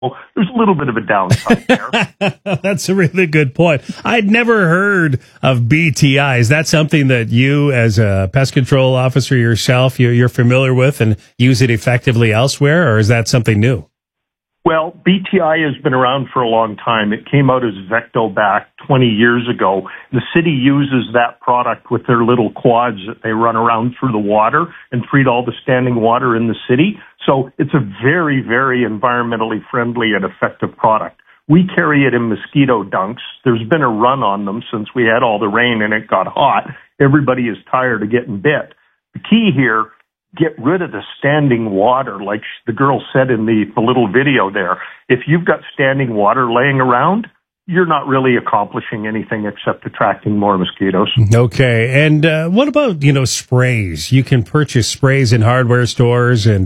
there's a little bit of a downside there. That's a really good point. I'd never heard of BTI. Is that something that you, as a pest control officer yourself, you're familiar with and use it effectively elsewhere, or is that something new? Well, BTI has been around for a long time. It came out as Vectobac 20 years ago. The city uses that product with their little quads that they run around through the water and treat all the standing water in the city. So it's a very, very environmentally friendly and effective product. We carry it in mosquito dunks. There's been a run on them since we had all the rain and it got hot. Everybody is tired of getting bit. The key here, get rid of the standing water, like the girl said in the little video there. If you've got standing water laying around, you're not really accomplishing anything except attracting more mosquitoes. Okay. And what about, sprays? You can purchase sprays in hardware stores, and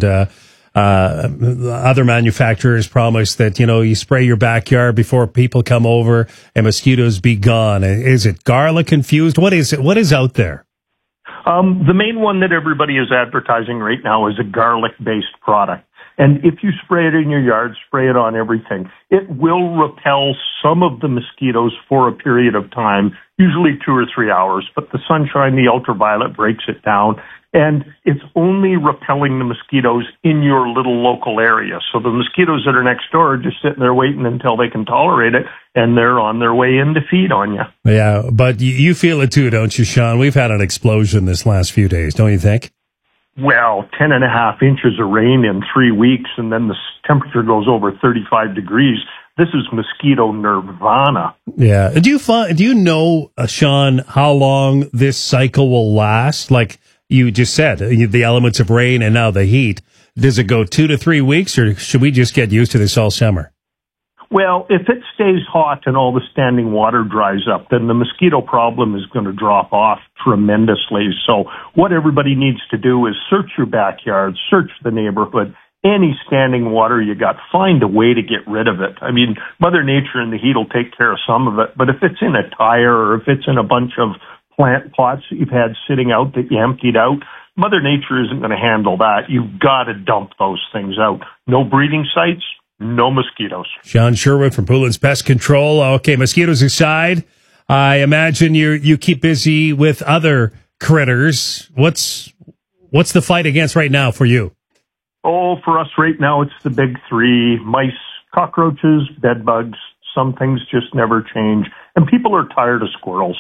other manufacturers promise that, you spray your backyard before people come over and mosquitoes be gone. Is it garlic infused? What is it? What is out there? The main one that everybody is advertising right now is a garlic-based product. And if you spray it in your yard, spray it on everything. It will repel some of the mosquitoes for a period of time, usually 2 or 3 hours, but the sunshine, the ultraviolet breaks it down. And it's only repelling the mosquitoes in your little local area. So the mosquitoes that are next door are just sitting there waiting until they can tolerate it, and they're on their way in to feed on you. Yeah, but you feel it too, don't you, Sean? We've had an explosion this last few days, don't you think? Well, 10.5 inches of rain in 3 weeks, and then the temperature goes over 35 degrees. This is mosquito nirvana. Yeah. Do you know, Sean, how long this cycle will last? Like you just said, the elements of rain and now the heat. Does it go 2 to 3 weeks, or should we just get used to this all summer? Well, if it stays hot and all the standing water dries up, then the mosquito problem is going to drop off tremendously. So what everybody needs to do is search your backyard, search the neighborhood, any standing water you got, find a way to get rid of it. I mean, Mother Nature and the heat will take care of some of it, but if it's in a tire or if it's in a bunch of plant pots that you've had sitting out that you emptied out, Mother Nature isn't going to handle that. You've got to dump those things out. No breeding sites, no mosquitoes. Sean Sherwood from Poulin's Pest Control. Okay, mosquitoes aside, I imagine you keep busy with other critters. What's the fight against right now for you? Oh, for us right now, it's the big three: mice, cockroaches, bed bugs. Some things just never change. And people are tired of squirrels.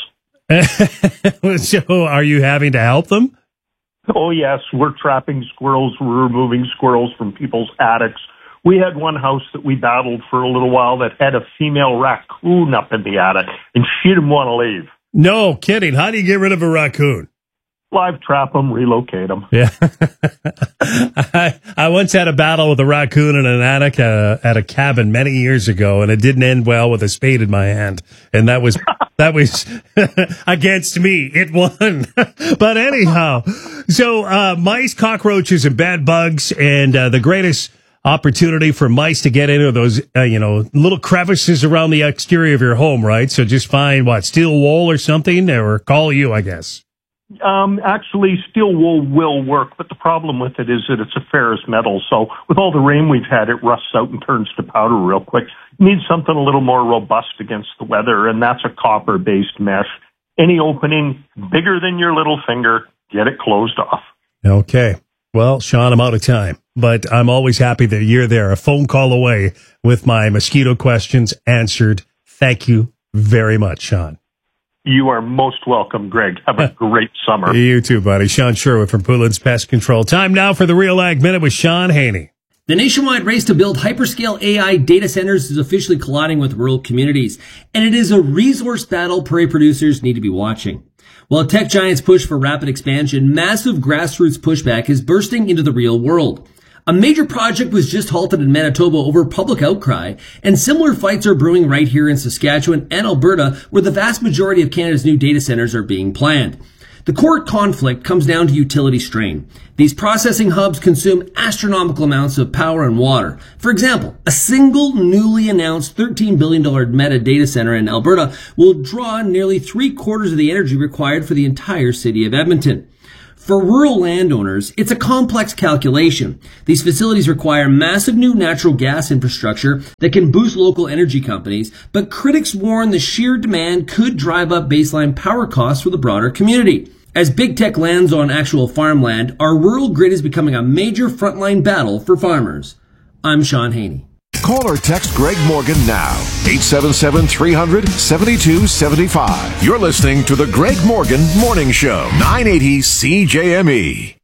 So are you having to help them? Oh, yes. We're trapping squirrels. We're removing squirrels from people's attics. We had one house that we battled for a little while that had a female raccoon up in the attic, and she didn't want to leave. No kidding. How do you get rid of a raccoon? Live trap them, relocate them. Yeah. I once had a battle with a raccoon in an attic at a cabin many years ago, and it didn't end well with a spade in my hand. And that was against me. It won. But anyhow, so mice, cockroaches, and bed bugs, and the greatest opportunity for mice to get into those, little crevices around the exterior of your home, right? So just find, steel wool or something, or call you, I guess. Actually, steel wool will work, but the problem with it is that it's a ferrous metal. So with all the rain we've had, it rusts out and turns to powder real quick. You need something a little more robust against the weather, and that's a copper-based mesh. Any opening bigger than your little finger, get it closed off. Okay. Well, Sean, I'm out of time, but I'm always happy that you're there, a phone call away with my mosquito questions answered. Thank you very much, Sean. You are most welcome, Greg. Have a great summer. You too, buddy. Sean Sherwood from Poulin's Pest Control. Time now for the Real Ag Minute with Sean Haney. The nationwide race to build hyperscale AI data centers is officially colliding with rural communities, and it is a resource battle prairie producers need to be watching. While tech giants push for rapid expansion, massive grassroots pushback is bursting into the real world. A major project was just halted in Manitoba over public outcry, and similar fights are brewing right here in Saskatchewan and Alberta, where the vast majority of Canada's new data centers are being planned. The core conflict comes down to utility strain. These processing hubs consume astronomical amounts of power and water. For example, a single newly announced $13 billion Meta data center in Alberta will draw nearly 3/4 of the energy required for the entire city of Edmonton. For rural landowners, it's a complex calculation. These facilities require massive new natural gas infrastructure that can boost local energy companies, but critics warn the sheer demand could drive up baseline power costs for the broader community. As big tech lands on actual farmland, our rural grid is becoming a major frontline battle for farmers. I'm Sean Haney. Call or text Greg Morgan now. 877-300-7275. You're listening to the Greg Morgan Morning Show. 980 CJME.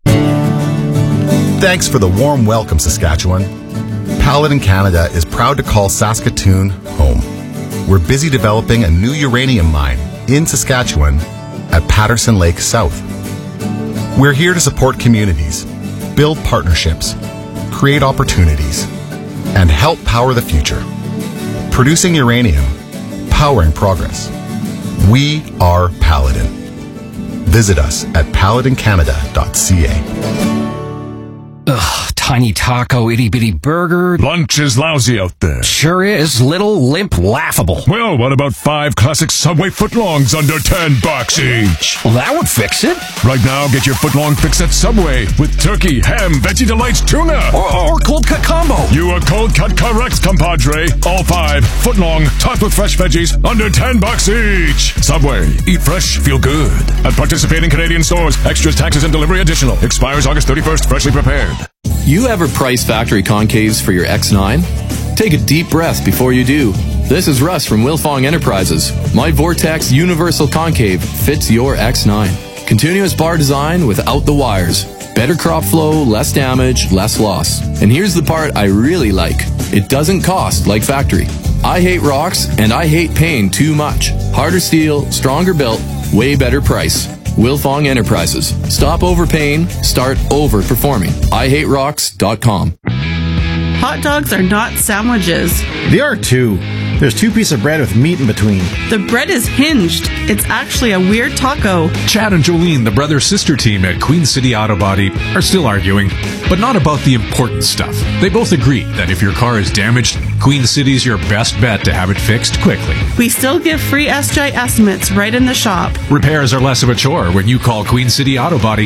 Thanks for the warm welcome, Saskatchewan. Paladin Canada is proud to call Saskatoon home. We're busy developing a new uranium mine in Saskatchewan at Patterson Lake South. We're here to support communities, build partnerships, create opportunities, and help power the future. Producing uranium, powering progress. We are Paladin. Visit us at paladincanada.ca. Ugh, tiny taco, itty-bitty burger. Lunch is lousy out there. Sure is. Little, limp, laughable. Well, what about 5 classic Subway footlongs under $10 each? Well, that would fix it. Right now, get your footlong fix at Subway with turkey, ham, Veggie Delights, tuna. Or cold cut combo. You are cold cut correct, compadre. All 5 footlong, topped with fresh veggies, under $10 each. Subway. Eat fresh, feel good. At participating Canadian stores. Extras, taxes, and delivery additional. Expires August 31st. Freshly prepared. You ever price factory concaves for your X9? Take a deep breath before you do. This is Russ from Wilfong Enterprises. My Vortex Universal Concave fits your X9. Continuous bar design without the wires. Better crop flow, less damage, less loss. And here's the part I really like. It doesn't cost like factory. I hate rocks and I hate paying too much. Harder steel, stronger built, way better price. Wilfong Enterprises. Stop overpaying, start overperforming. IHateRocks.com. Hot dogs are not sandwiches. They are too. There's 2 pieces of bread with meat in between. The bread is hinged. It's actually a weird taco. Chad and Jolene, the brother-sister team at Queen City Auto Body, are still arguing, but not about the important stuff. They both agree that if your car is damaged, Queen City's your best bet to have it fixed quickly. We still give free SJ estimates right in the shop. Repairs are less of a chore when you call Queen City Auto Body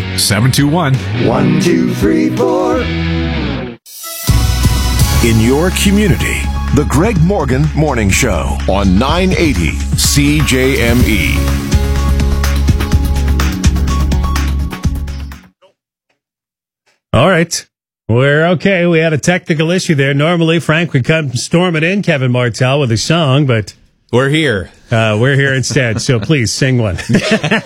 721-1234. In your community, the Greg Morgan Morning Show on 980 CJME. All right. We're okay. We had a technical issue there. Normally, Frank would come storming in, Kevin Martel, with a song, but we're here. We're here instead. So please sing one. Oh, there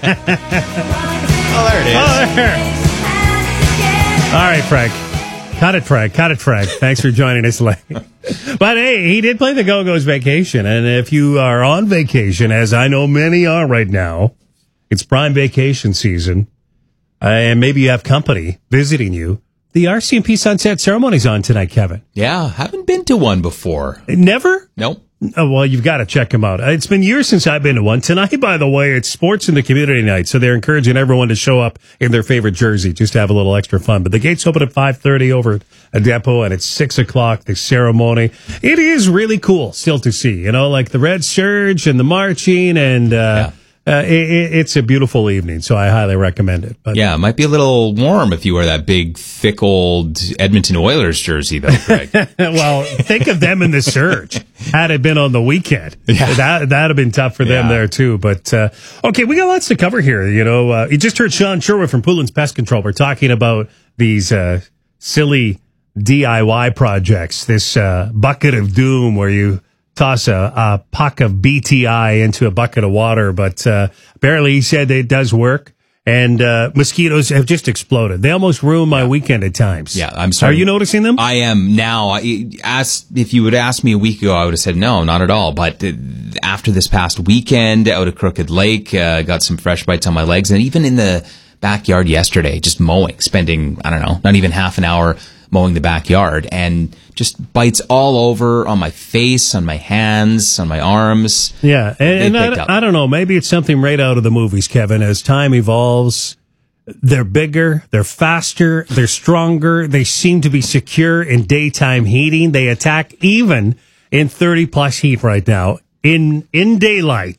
it is. Oh, there. All right, Frank. Cut it, Frank. Thanks for joining us late. But hey, he did play the Go-Go's Vacation. And if you are on vacation, as I know many are right now, it's prime vacation season. And maybe you have company visiting you. The RCMP Sunset Ceremony's on tonight, Kevin. Yeah, haven't been to one before. Never? Nope. Oh, well, you've got to check them out. It's been years since I've been to one. Tonight, by the way, it's sports in the community night, so they're encouraging everyone to show up in their favorite jersey just to have a little extra fun. But the gates open at 5:30 over at a depot, and it's 6 o'clock, the ceremony. It is really cool still to see, you know, like the Red Surge and the marching, and it's a beautiful evening, so I highly recommend it. But yeah, it might be a little warm if you wear that big, thick old Edmonton Oilers jersey, though, Greg. Well, think of them in the Surge. Had it been on the weekend, that'd have been tough for them there too. But okay, we got lots to cover here. You know, you just heard Sean Sherwood from Poulin's Pest Control. We're talking about these silly DIY projects. This bucket of doom where you toss a puck of BTI into a bucket of water, but apparently he said it does work. And mosquitoes have just exploded. They almost ruin my weekend at times. Yeah, I'm sorry. Are you noticing them? I am now. If you would ask me a week ago, I would have said no, not at all. But after this past weekend out at Crooked Lake, got some fresh bites on my legs. And even in the backyard yesterday, just mowing, spending, I don't know, not even half an hour mowing the backyard, and just bites all over on my face, on my hands, on my arms. Yeah, and I don't know, maybe it's something right out of the movies, Kevin. As time evolves, they're bigger, they're faster, they're stronger, they seem to be secure in daytime heating. They attack even in 30-plus heat right now. In daylight,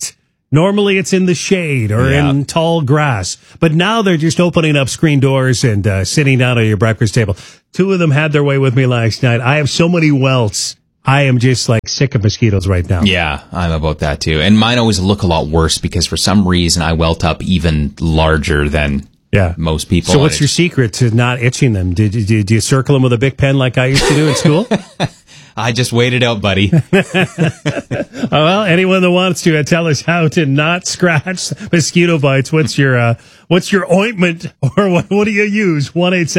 Normally it's in the shade or in tall grass. But now they're just opening up screen doors and sitting down at your breakfast table. 2 of them had their way with me last night. I have so many welts. I am just like sick of mosquitoes right now. Yeah, I'm about that too. And mine always look a lot worse because for some reason I welt up even larger than most people. So what's your secret to not itching them? Did you circle them with a Bic pen like I used to do in school? I just waited out, buddy. Well, anyone that wants to tell us how to not scratch mosquito bites, what's your ointment or what do you use?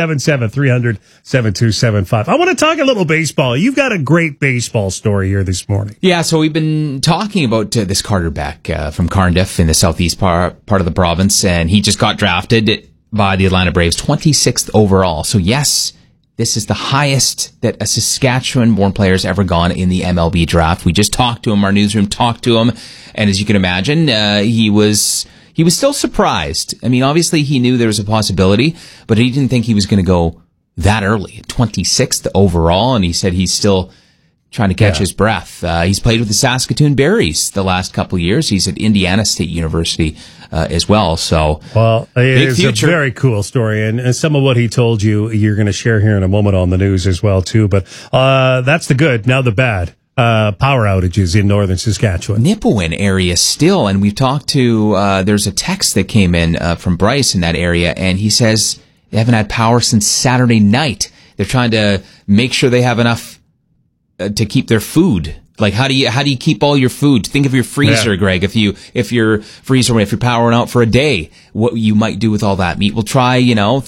1-877-300-7275. I want to talk a little baseball. You've got a great baseball story here this morning. Yeah, so we've been talking about this Carter Beck from Cardiff in the southeast part of the province, and he just got drafted by the Atlanta Braves, 26th overall. So yes, this is the highest that a Saskatchewan-born player has ever gone in the MLB draft. We just talked to him, our newsroom talked to him, and as you can imagine, he was still surprised. I mean, obviously he knew there was a possibility, but he didn't think he was going to go that early, 26th overall, and he said he's still trying to catch his breath. He's played with the Saskatoon Berries the last couple of years. He's at Indiana State University as well. So, well, it is a very cool story, and some of what he told you, you're going to share here in a moment on the news as well too. But that's the good. Now the bad. Power outages in northern Saskatchewan. Nipawin area still, and we've talked to, there's a text that came in from Bryce in that area, and he says they haven't had power since Saturday night. They're trying to make sure they have enough to keep their food. Like, how do you keep all your food? Think of your freezer, Greg. If you're powering out for a day, what you might do with all that meat. We'll try,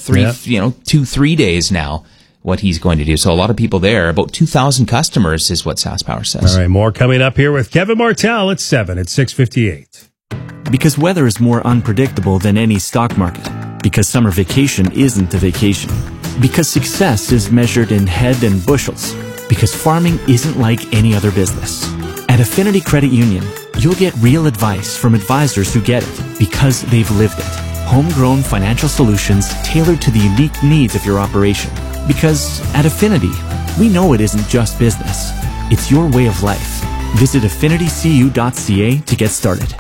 2-3 days now, what he's going to do. So a lot of people there, about 2,000 customers is what SaskPower says. All right, more coming up here with Kevin Martell at 7 at 6:58. Because weather is more unpredictable than any stock market. Because summer vacation isn't a vacation. Because success is measured in head and bushels. Because farming isn't like any other business. At Affinity Credit Union, you'll get real advice from advisors who get it because they've lived it. Homegrown financial solutions tailored to the unique needs of your operation. Because at Affinity, we know it isn't just business. It's your way of life. Visit affinitycu.ca to get started.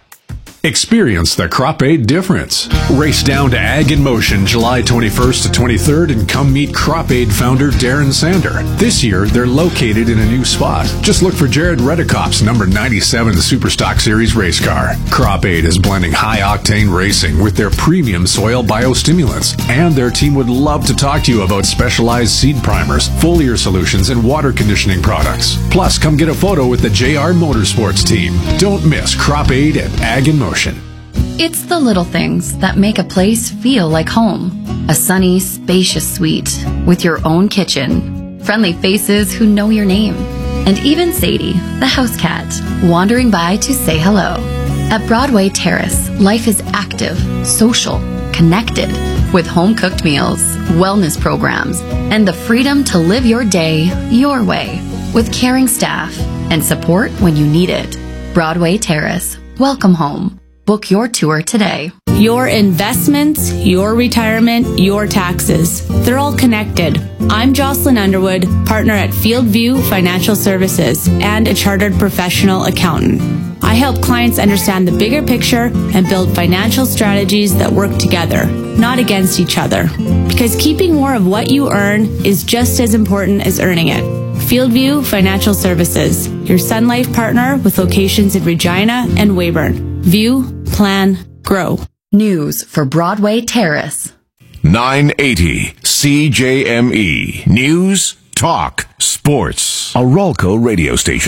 Experience the Crop Aid difference. Race down to Ag in Motion July 21st to 23rd and come meet Crop Aid founder Darren Sander. This year, they're located in a new spot. Just look for Jared Redekop's number 97 Superstock Series race car. Crop Aid is blending high-octane racing with their premium soil biostimulants, and their team would love to talk to you about specialized seed primers, foliar solutions, and water conditioning products. Plus, come get a photo with the JR Motorsports team. Don't miss Crop Aid at Ag in Motion. It's the little things that make a place feel like home. A sunny, spacious suite with your own kitchen, friendly faces who know your name, and even Sadie, the house cat, wandering by to say hello. At Broadway Terrace, life is active, social, connected, with home-cooked meals, wellness programs, and the freedom to live your day your way, with caring staff and support when you need it. Broadway Terrace, welcome home. Book your tour today. Your investments, your retirement, your taxes. They're all connected. I'm Jocelyn Underwood, partner at Fieldview Financial Services and a chartered professional accountant. I help clients understand the bigger picture and build financial strategies that work together, not against each other. Because keeping more of what you earn is just as important as earning it. Fieldview Financial Services, your Sun Life partner with locations in Regina and Weyburn. View, plan, grow. News for Broadway Terrace. 980 CJME. News, talk, sports. A Ralco radio station.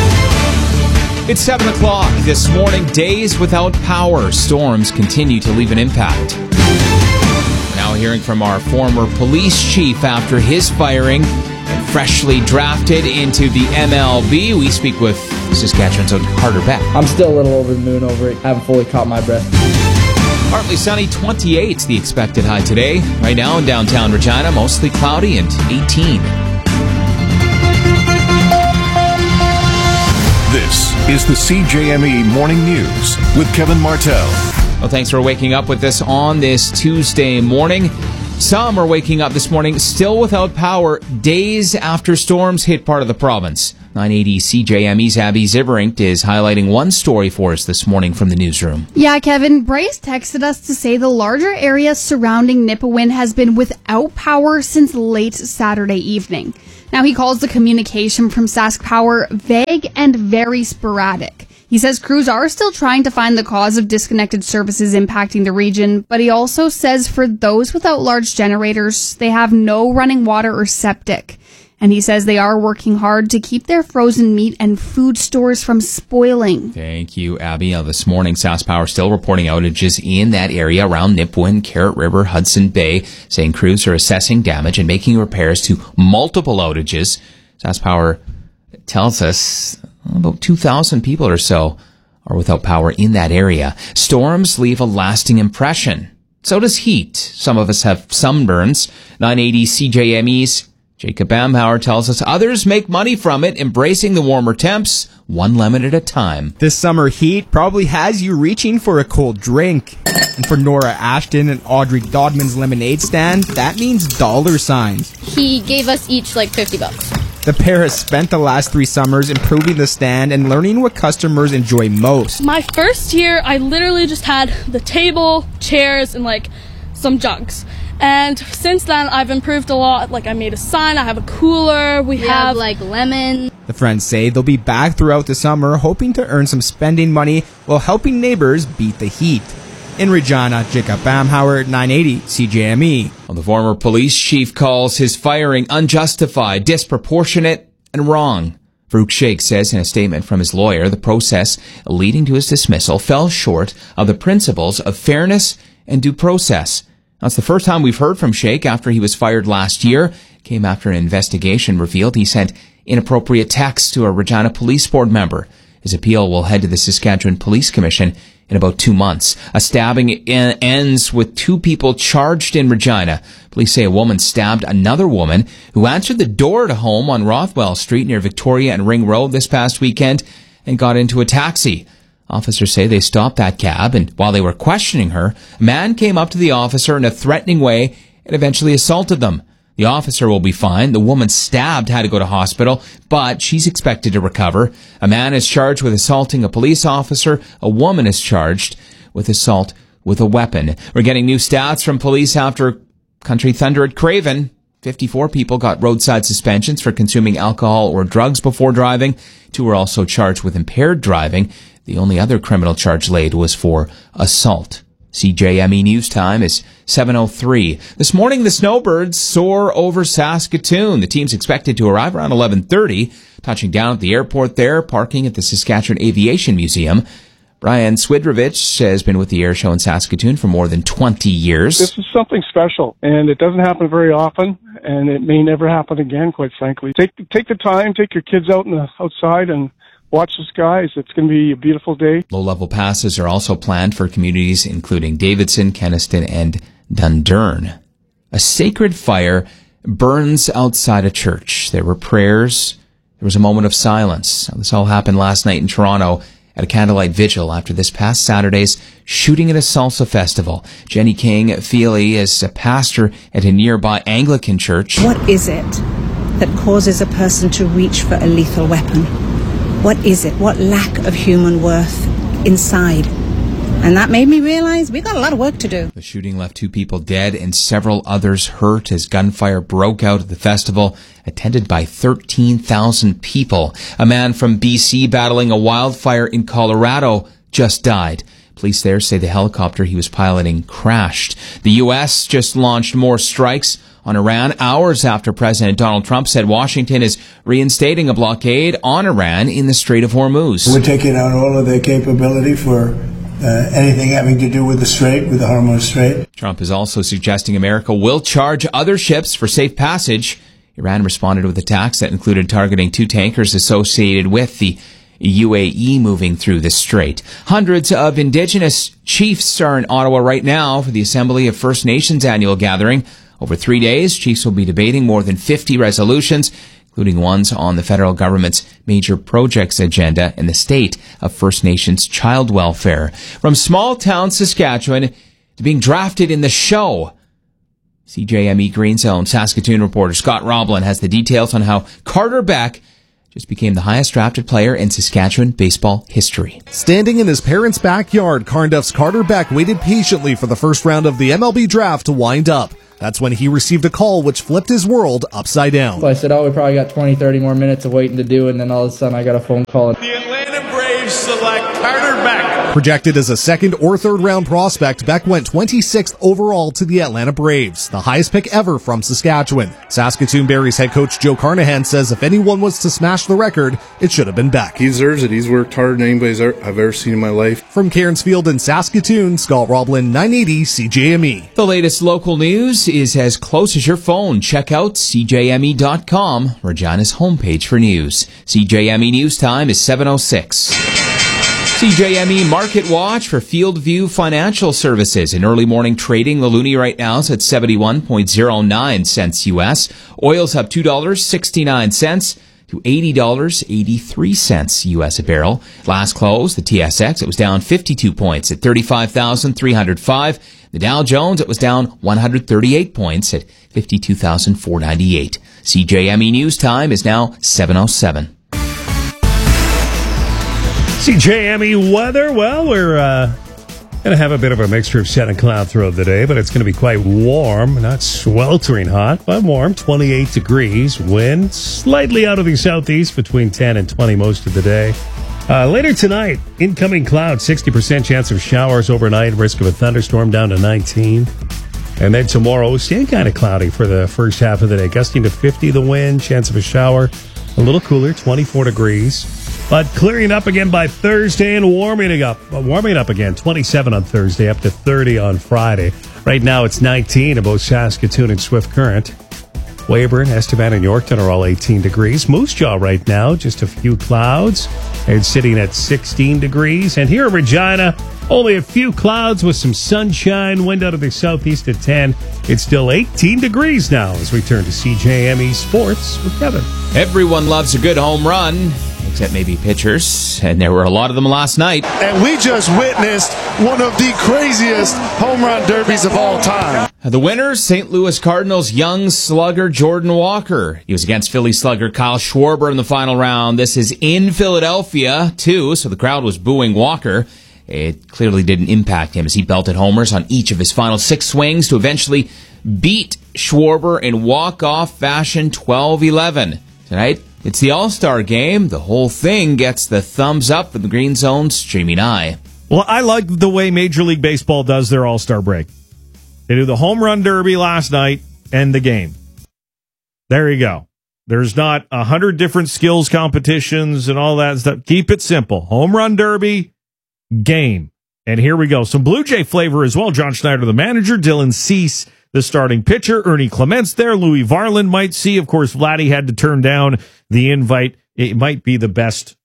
It's 7 o'clock this morning. Days without power. Storms continue to leave an impact. Now hearing from our former police chief after his firing and freshly drafted into the MLB. We speak with Saskatchewan's own Carter Beck. I'm still a little over the moon over it. I haven't fully caught my breath. Partly sunny, 28 the expected high today. Right now in downtown Regina, mostly cloudy and 18. This is the CJME Morning News with Kevin Martell. Well, thanks for waking up with us on this Tuesday morning. Some are waking up this morning still without power days after storms hit part of the province. 980 CJME's Abby Ziverink is highlighting one story for us this morning from the newsroom. Yeah, Kevin, Bryce texted us to say the larger area surrounding Nipawin has been without power since late Saturday evening. Now, he calls the communication from Sask Power vague and very sporadic. He says crews are still trying to find the cause of disconnected services impacting the region, but he also says for those without large generators, they have no running water or septic. And he says they are working hard to keep their frozen meat and food stores from spoiling. Thank you, Abby. This morning, Sask Power still reporting outages in that area around Nipawin, Carrot River, Hudson Bay, saying crews are assessing damage and making repairs to multiple outages. Sask Power tells us about 2,000 people or so are without power in that area. Storms leave a lasting impression. So does heat. Some of us have sunburns. 980 CJME's Jacob Bamhauer tells us others make money from it, embracing the warmer temps, one lemon at a time. This summer heat probably has you reaching for a cold drink. And for Nora Ashton and Audrey Dodman's lemonade stand, that means dollar signs. He gave us each like $50. The pair has spent the last 3 summers improving the stand and learning what customers enjoy most. My first year, I literally just had the table, chairs, and like some jugs. And since then, I've improved a lot. Like, I made a sign, I have a cooler, we have like lemon. The friends say they'll be back throughout the summer, hoping to earn some spending money while helping neighbors beat the heat. In Regina, Jacob Bamhauer, 980 CJME. Well, the former police chief calls his firing unjustified, disproportionate, and wrong. Farouk Sheikh says in a statement from his lawyer, the process leading to his dismissal fell short of the principles of fairness and due process. That's the first time we've heard from Sheikh after he was fired last year. It came after an investigation revealed he sent inappropriate texts to a Regina Police Board member. His appeal will head to the Saskatchewan Police Commission in about 2 months. A stabbing ends with 2 people charged in Regina. Police say a woman stabbed another woman who answered the door at a home on Rothwell Street near Victoria and Ring Road this past weekend and got into a taxi. Officers say they stopped that cab, and while they were questioning her, a man came up to the officer in a threatening way and eventually assaulted them. The officer will be fine. The woman stabbed had to go to hospital, but she's expected to recover. A man is charged with assaulting a police officer. A woman is charged with assault with a weapon. We're getting new stats from police after Country Thunder at Craven. 54 people got roadside suspensions for consuming alcohol or drugs before driving. 2 were also charged with impaired driving. The only other criminal charge laid was for assault. CJME News Time is 7:03. This morning, the Snowbirds soar over Saskatoon. The team's expected to arrive around 11:30, touching down at the airport there, parking at the Saskatchewan Aviation Museum. Brian Swidrovich has been with the air show in Saskatoon for more than 20 years. This is something special, and it doesn't happen very often, and it may never happen again, quite frankly. Take the time, take your kids out outside and watch the skies. It's going to be a beautiful day. Low-level passes are also planned for communities including Davidson, Kenaston, and Dundurn. A sacred fire burns outside a church. There were prayers. There was a moment of silence. This all happened last night in Toronto at a candlelight vigil after this past Saturday's shooting at a salsa festival. Jenny King Feely is a pastor at a nearby Anglican church. What is it that causes a person to reach for a lethal weapon? What is it? What lack of human worth inside? And that made me realize we got a lot of work to do. The shooting left 2 people dead and several others hurt as gunfire broke out at the festival, attended by 13,000 people. A man from BC battling a wildfire in Colorado just died. Police there say the helicopter he was piloting crashed. The U.S. just launched more strikes on Iran hours after President Donald Trump said Washington is reinstating a blockade on Iran in the Strait of Hormuz. We're taking out all of their capability for anything having to do with the Strait, with the Hormuz Strait. Trump is also suggesting America will charge other ships for safe passage. Iran responded with attacks that included targeting 2 tankers associated with the UAE moving through the strait. Hundreds of Indigenous chiefs are in Ottawa right now for the Assembly of First Nations annual gathering. Over 3 days, chiefs will be debating more than 50 resolutions, including ones on the federal government's major projects agenda and the state of First Nations child welfare. From small town Saskatchewan to being drafted in the show, CJME Green Zone Saskatoon reporter Scott Roblin has the details on how Carter Beck just became the highest drafted player in Saskatchewan baseball history. Standing in his parents' backyard, Carnduff's Carter Beck waited patiently for the first round of the MLB draft to wind up. That's when he received a call which flipped his world upside down. So I said, we probably got 20, 30 more minutes of waiting to do, and then all of a sudden I got a phone call. The Atlanta Braves select Carter Beck. Projected as a second or third round prospect, Beck went 26th overall to the Atlanta Braves, the highest pick ever from Saskatchewan. Saskatoon Berries head coach Joe Carnahan says if anyone was to smash the record, it should have been Beck. He deserves it. He's worked harder than anybody I've ever seen in my life. From Cairnsfield in Saskatoon, Scott Roblin, 980 CJME. The latest local news is as close as your phone. Check out CJME.com, Regina's homepage for news. CJME News Time is 7:06. CJME Market Watch for Fieldview Financial Services. In early morning trading, the loonie right now is at 71.09 cents U.S. Oil's up $2.69 to $80.83 U.S. a barrel. Last close, the TSX, it was down 52 points at 35,305. The Dow Jones, it was down 138 points at 52,498. CJME News Time is now 7:07. CJME weather. Well, we're going to have a bit of a mixture of sun and cloud throughout the day, but it's going to be quite warm, not sweltering hot, but warm, 28 degrees. Wind slightly out of the southeast between 10 and 20 most of the day. Later tonight, incoming clouds, 60% chance of showers overnight, risk of a thunderstorm down to 19. And then tomorrow, staying kind of cloudy for the first half of the day, gusting to 50 the wind, chance of a shower, a little cooler, 24 degrees. But clearing up again by Thursday and warming up again. 27 on Thursday, up to 30 on Friday. Right now it's 19 in both Saskatoon and Swift Current. Weyburn, Estevan, and Yorkton are all 18 degrees. Moose Jaw right now, just a few clouds, and sitting at 16 degrees. And here in Regina, only a few clouds with some sunshine, wind out of the southeast at 10. It's still 18 degrees now as we turn to CJME Sports with Kevin. Everyone loves a good home run, except maybe pitchers, and there were a lot of them last night. And we just witnessed one of the craziest home run derbies of all time. The winner, St. Louis Cardinals young slugger Jordan Walker. He was against Philly slugger Kyle Schwarber in the final round. This is in Philadelphia, too, so the crowd was booing Walker. It clearly didn't impact him as he belted homers on each of his final 6 swings to eventually beat Schwarber in walk-off fashion 12-11. Tonight, it's the All-Star game. The whole thing gets the thumbs up from the Green Zone streaming eye. Well, I like the way Major League Baseball does their All-Star break. They do the home run derby last night and the game. There you go. There's not 100 different skills competitions and all that stuff. Keep it simple. Home run derby, game. And here we go. Some Blue Jay flavor as well. John Schneider, the manager. Dylan Cease, the starting pitcher. Ernie Clements there. Louis Varland might see. Of course, Vladdy had to turn down the invite. It might be the best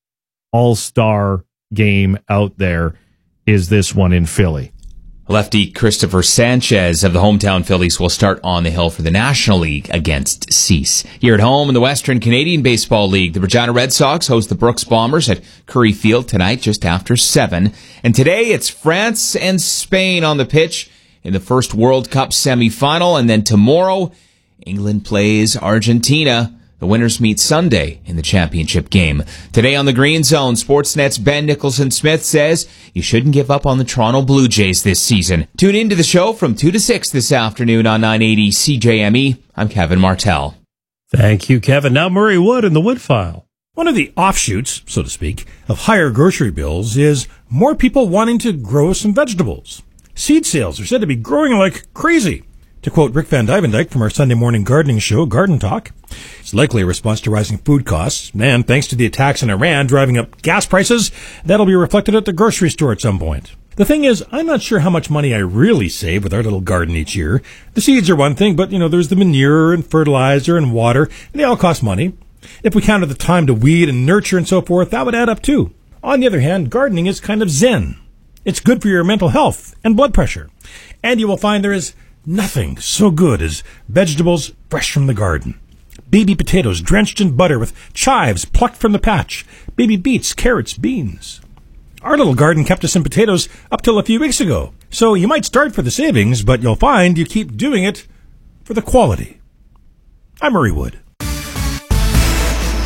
all-star game out there is this one in Philly. Lefty Christopher Sanchez of the hometown Phillies will start on the hill for the National League against Cease. Here at home in the Western Canadian Baseball League, the Regina Red Sox host the Brooks Bombers at Curry Field tonight just after 7. And today it's France and Spain on the pitch in the first World Cup semifinal. And then tomorrow, England plays Argentina. The winners meet Sunday in the championship game. Today on the Green Zone, Sportsnet's Ben Nicholson-Smith says you shouldn't give up on the Toronto Blue Jays this season. Tune into the show from 2 to 6 this afternoon on 980 CJME. I'm Kevin Martell. Thank you, Kevin. Now Murray Wood in the Wood File. One of the offshoots, so to speak, of higher grocery bills is more people wanting to grow some vegetables. Seed sales are said to be growing like crazy. To quote Rick Van Dyke from our Sunday morning gardening show, Garden Talk, it's likely a response to rising food costs, and thanks to the attacks in Iran driving up gas prices, that'll be reflected at the grocery store at some point. The thing is, I'm not sure how much money I really save with our little garden each year. The seeds are one thing, but, there's the manure and fertilizer and water, and they all cost money. If we counted the time to weed and nurture and so forth, that would add up too. On the other hand, gardening is kind of zen. It's good for your mental health and blood pressure. And you will find there is nothing so good as vegetables fresh from the garden. Baby potatoes drenched in butter with chives plucked from the patch. Baby beets, carrots, beans. Our little garden kept us in potatoes up till a few weeks ago. So you might start for the savings, but you'll find you keep doing it for the quality. I'm Murray Wood.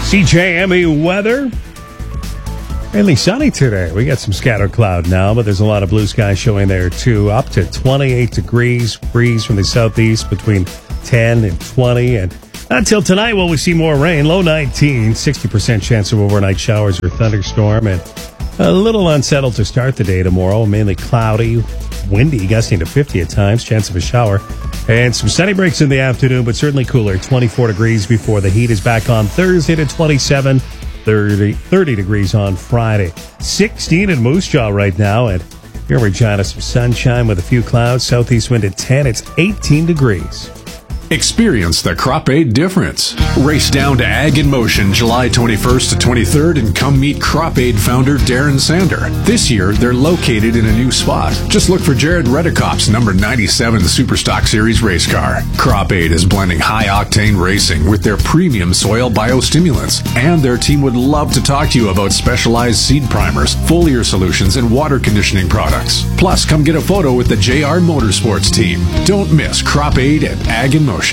CJME weather. Mainly sunny today. We got some scattered cloud now, but there's a lot of blue sky showing there too. Up to 28 degrees, breeze from the southeast between 10 and 20. And until tonight, will we see more rain? Low 19, 60% chance of overnight showers or thunderstorm. And a little unsettled to start the day tomorrow. Mainly cloudy, windy, gusting to 50 at times. Chance of a shower. And some sunny breaks in the afternoon, but certainly cooler. 24 degrees before the heat is back on Thursday to 27. 30 degrees on Friday. 16 in Moose Jaw right now. And here in Regina, some sunshine with a few clouds. Southeast wind at 10. It's 18 degrees. Experience the Crop Aid difference. Race down to Ag in Motion July 21st to 23rd and come meet Crop Aid founder Darren Sander. This year, they're located in a new spot. Just look for Jared Redekop's number 97 Superstock Series race car. Crop Aid is blending high-octane racing with their premium soil biostimulants. And their team would love to talk to you about specialized seed primers, foliar solutions, and water conditioning products. Plus, come get a photo with the JR Motorsports team. Don't miss Crop Aid at Ag in Motion.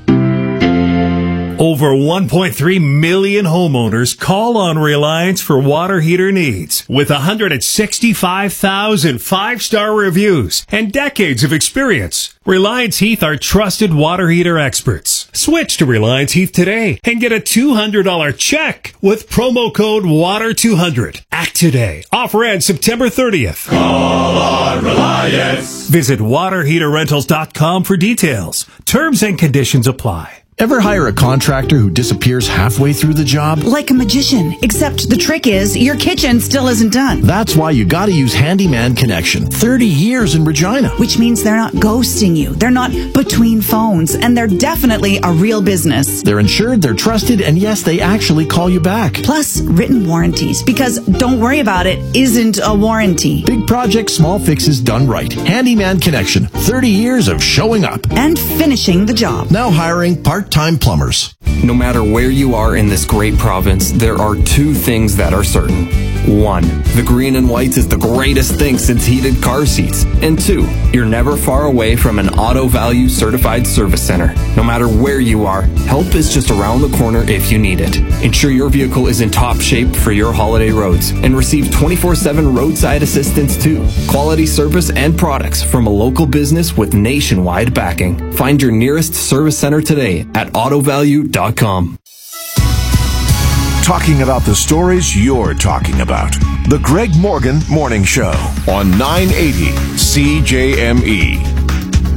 Over 1.3 million homeowners call on Reliance for water heater needs. With 165,000 five-star reviews and decades of experience, Reliance Heath are trusted water heater experts. Switch to Reliance Heath today and get a $200 check with promo code WATER200. Act today. Offer ends September 30th. Call on Reliance. Visit waterheaterrentals.com for details. Terms and conditions apply. Ever hire a contractor who disappears halfway through the job? Like a magician, except the trick is your kitchen still isn't done. That's why you gotta use Handyman Connection. 30 years in Regina. Which means they're not ghosting you. They're not between phones. And they're definitely a real business. They're insured, they're trusted, and yes, they actually call you back. Plus, written warranties. Because don't worry about it isn't a warranty. Big projects, small fixes done right. Handyman Connection. 30 years of showing up. And finishing the job. Now hiring part-time plumbers. No matter where you are in this great province, there are two things that are certain. 1. The green and whites is the greatest thing since heated car seats. And 2. You're never far away from an Auto Value certified service center. No matter where you are, help is just around the corner if you need it. Ensure your vehicle is in top shape for your holiday roads and receive 24/7 roadside assistance too. Quality service and products from a local business with nationwide backing. Find your nearest service center today at autovalue.com. Talking about the stories you're talking about. The Greg Morgan Morning Show on 980 CJME.